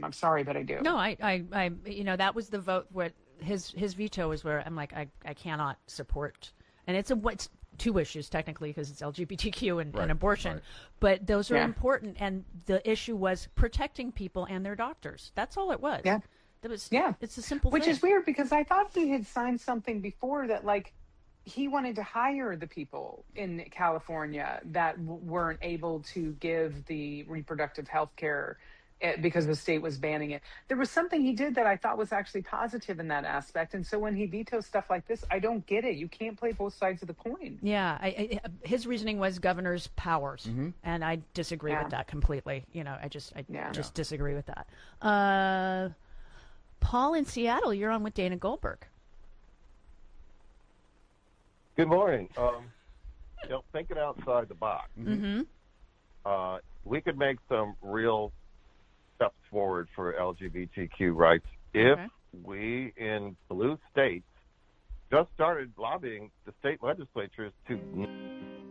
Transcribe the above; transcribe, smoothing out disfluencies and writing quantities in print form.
I'm sorry, but I do. No, that was the vote where his veto is where I'm like, I cannot support. And it's two issues technically because it's LGBTQ and abortion, but those are important. And the issue was protecting people and their doctors. That's all it was. Yeah. It's a simple Which thing. is weird because I thought he had signed something before that, like, he wanted to hire the people in California that weren't able to give the reproductive health care because the state was banning it. There was something he did that I thought was actually positive in that aspect. And so when he vetoes stuff like this, I don't get it. You can't play both sides of the coin. Yeah. His reasoning was governor's powers. And I disagree with that completely. I just disagree with that. Paul in Seattle, you're on with Dana Goldberg. Good morning. Thinking outside the box, we could make some real steps forward for LGBTQ rights if we in blue states just started lobbying the state legislatures to